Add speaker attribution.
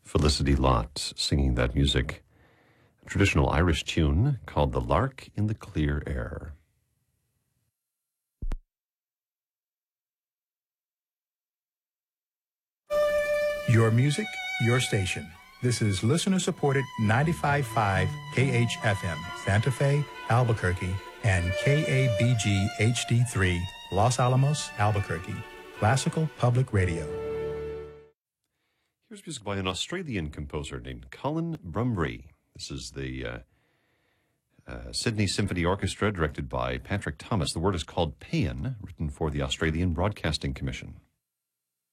Speaker 1: Felicity Lott singing that music. A traditional Irish tune called The Lark in the Clear Air.
Speaker 2: Your music, your station. This is listener-supported 95.5 KHFM, Santa Fe, Albuquerque, and KABG HD3, Los Alamos, Albuquerque. Classical Public Radio.
Speaker 1: Here's music by an Australian composer named Colin Brumbree. This is the Sydney Symphony Orchestra, directed by Patrick Thomas. The word is called Paean, written for the Australian Broadcasting Commission.